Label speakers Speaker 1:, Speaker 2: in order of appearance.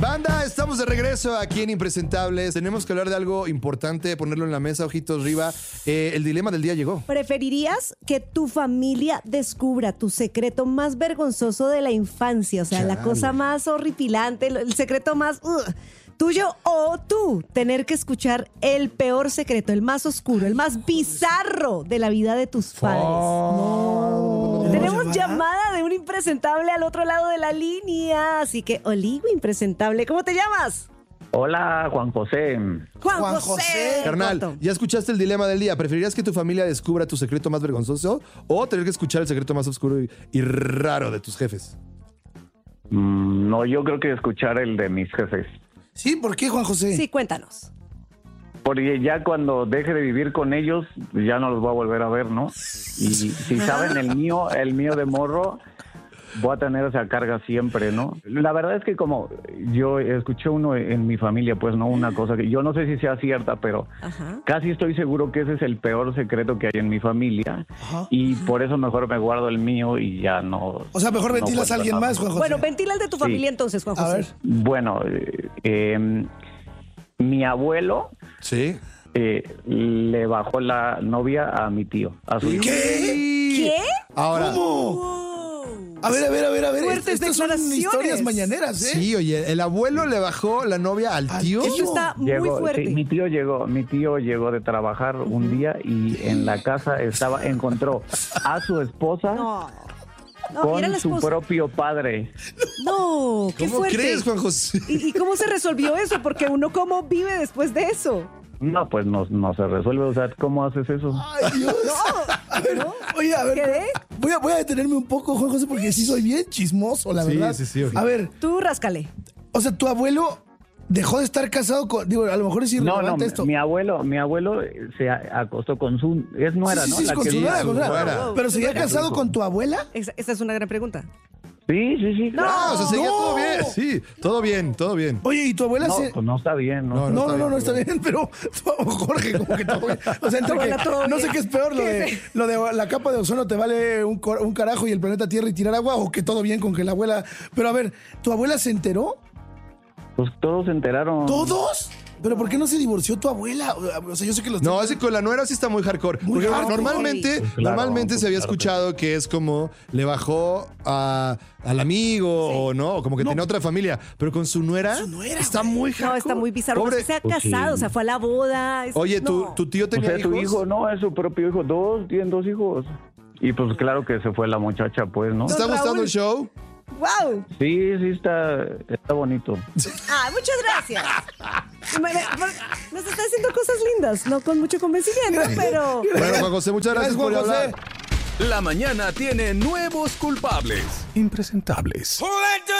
Speaker 1: Banda, estamos de regreso aquí en Impresentables. Tenemos que hablar de algo importante, ponerlo en la mesa, ojitos arriba. El dilema del día llegó.
Speaker 2: ¿Preferirías que tu familia descubra tu secreto más vergonzoso de la infancia? O sea, la cosa más horripilante, el secreto más tuyo, o tú tener que escuchar el peor secreto, el más oscuro, el más bizarro de la vida de tus padres. Tenemos llamada de un impresentable al otro lado de la línea, así que Oligo impresentable, ¿cómo te llamas?
Speaker 3: Hola, Juan José.
Speaker 2: Juan José.
Speaker 1: Carnal,
Speaker 2: Corto.
Speaker 1: ya escuchaste el dilema del día. ¿Preferirías que tu familia descubra tu secreto más vergonzoso o tener que escuchar el secreto más oscuro y raro de tus jefes?
Speaker 3: No, yo creo que escuchar el de mis jefes.
Speaker 4: Sí, ¿por qué, Juan José?
Speaker 2: Sí, cuéntanos.
Speaker 3: Porque ya cuando deje de vivir con ellos, ya no los voy a volver a ver, ¿no? Y si saben el mío de morro, voy a tener esa carga siempre, ¿no? La verdad es que como yo escuché uno en mi familia, pues, ¿no? Una cosa que yo no sé si sea cierta, pero casi estoy seguro que ese es el peor secreto que hay en mi familia. Y por eso mejor me guardo el mío y ya no...
Speaker 4: O sea, mejor ventilas
Speaker 3: cuento
Speaker 4: a alguien
Speaker 3: nada.
Speaker 4: más, Juan José.
Speaker 2: Bueno, ventila el de tu familia entonces, Juan
Speaker 4: A
Speaker 2: José.
Speaker 4: ver.
Speaker 3: Bueno, mi abuelo...
Speaker 1: Sí.
Speaker 3: le bajó la novia a mi tío, a su hijo.
Speaker 2: ¿Qué?
Speaker 1: Ahora,
Speaker 2: Wow.
Speaker 4: A ver.
Speaker 2: Fuertes
Speaker 4: Estas son
Speaker 2: declaraciones.
Speaker 4: historias mañaneras, ¿eh?
Speaker 1: sí, oye, el abuelo le bajó la novia al tío.
Speaker 2: Eso está muy fuerte.
Speaker 3: Sí, mi tío llegó de trabajar un día y en la casa encontró a su esposa
Speaker 2: No,
Speaker 3: con
Speaker 2: era la
Speaker 3: su
Speaker 2: esposa.
Speaker 3: propio padre.
Speaker 2: No, qué
Speaker 1: ¿Cómo
Speaker 2: fuerte.
Speaker 1: crees, Juan José?
Speaker 2: ¿Y cómo se resolvió eso? Porque uno, ¿cómo vive después de eso?
Speaker 3: No, pues no se resuelve. O sea, ¿cómo haces eso?
Speaker 4: Ay, Dios. A ver, oye, a ver.
Speaker 2: ¿Quedé?
Speaker 4: Voy a detenerme un poco, Juan José, porque sí soy bien chismoso, la
Speaker 1: Sí,
Speaker 4: verdad.
Speaker 1: sí.
Speaker 4: A ver,
Speaker 2: Tú ráscale.
Speaker 4: o sea, tu abuelo dejó de estar casado con... Digo, a lo mejor es
Speaker 3: No,
Speaker 4: irrelevante esto.
Speaker 3: mi abuelo se acostó con su... Es nuera, ¿no?
Speaker 4: Sí,
Speaker 3: La
Speaker 4: con
Speaker 3: que
Speaker 4: su
Speaker 3: vive-
Speaker 4: nuera, con su nuera.
Speaker 1: nuera.
Speaker 4: Pero seguía casado con tu abuela.
Speaker 2: Esa es una gran pregunta.
Speaker 3: Sí.
Speaker 1: No, o sea, seguía
Speaker 4: No.
Speaker 1: todo bien. Sí, todo bien.
Speaker 4: Oye, ¿y tu abuela
Speaker 3: No,
Speaker 4: se...?
Speaker 3: pues no está bien, ¿no?
Speaker 4: No, está bien, pero Jorge, como que todo bien. O sea, entre
Speaker 2: Abuela,
Speaker 4: que
Speaker 2: todo
Speaker 4: no sé
Speaker 2: bien.
Speaker 4: qué es peor, lo de la capa de ozono te vale un carajo y el planeta Tierra y tirar agua, o que todo bien con que la abuela... Pero a ver, ¿tu abuela se enteró?
Speaker 3: Pues todos se enteraron.
Speaker 4: ¿Todos? ¿Pero por qué no se divorció tu abuela? O sea, yo sé que los...
Speaker 1: No, ese con la nuera sí está muy hardcore.
Speaker 4: Muy
Speaker 1: Porque
Speaker 4: hardcore.
Speaker 1: normalmente,
Speaker 3: Pues claro,
Speaker 1: normalmente se había
Speaker 3: pues claro.
Speaker 1: escuchado que es como le bajó al amigo o no, o como que tenía otra familia. Pero con su nuera,
Speaker 4: Su nuera,
Speaker 1: está
Speaker 4: güey.
Speaker 1: muy hardcore.
Speaker 2: No, está muy bizarro.
Speaker 1: Pobre-
Speaker 2: No se ha
Speaker 3: Pues sí.
Speaker 2: casado, o sea, fue a la boda.
Speaker 1: Oye,
Speaker 2: no.
Speaker 1: ¿tu tío
Speaker 3: O
Speaker 1: tenía
Speaker 3: sea,
Speaker 1: hijos?
Speaker 3: su hijo, no, es su propio hijo. Tienen dos hijos. Y pues claro que se fue la muchacha, pues, ¿no?
Speaker 1: ¿Te está
Speaker 2: Don
Speaker 1: gustando
Speaker 2: Raúl.
Speaker 1: el show?
Speaker 2: ¡Wow!
Speaker 3: Sí, está bonito.
Speaker 2: Ah, muchas gracias. Nos está haciendo cosas lindas, no con mucho convencimiento, pero...
Speaker 1: Bueno, Juan José, muchas gracias,
Speaker 4: Juan
Speaker 1: por
Speaker 4: José.
Speaker 1: hablar.
Speaker 5: La mañana tiene nuevos culpables. Impresentables.